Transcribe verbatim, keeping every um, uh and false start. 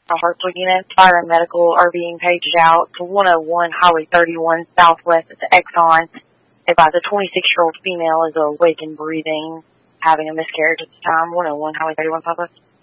Our Hartsville units, fire and medical are being paged out to one oh one Highway thirty-one Southwest at the Exxon. Advise a twenty-six-year-old female is awake and breathing, having a miscarriage at the time, one oh one Highway thirty-one Southwest.